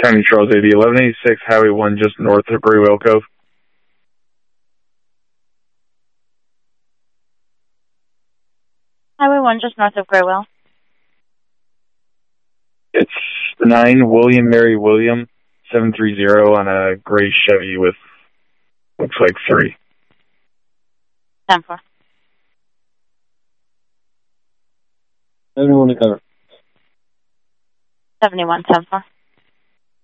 Tommy Charles 80, 1186 Highway 1 just north of Graywell Cove. Highway 1 just north of Graywell. It's 9 William Mary William 730 on a gray Chevy with, looks like 3. 10-4. 71 to cover. 71, 10-4.